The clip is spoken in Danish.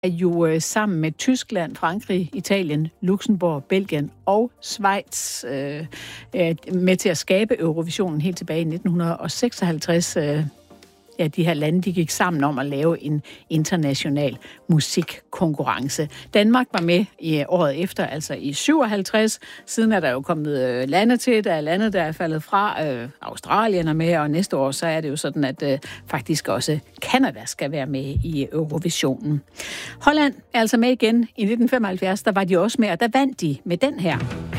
er jo sammen med Tyskland, Frankrig, Italien, Luxembourg, Belgien og Schweiz med til at skabe Eurovisionen helt tilbage i 1956. Ja, de her lande, de gik sammen om at lave en international musikkonkurrence. Danmark var med i året efter, altså i 57. Siden er der jo kommet lande til. Der er lande, der er faldet fra. Australien er med, og næste år så er det jo sådan, at faktisk også Canada skal være med i Eurovisionen. Holland er altså med igen. I 1975, der var de også med, og der vandt de med den her.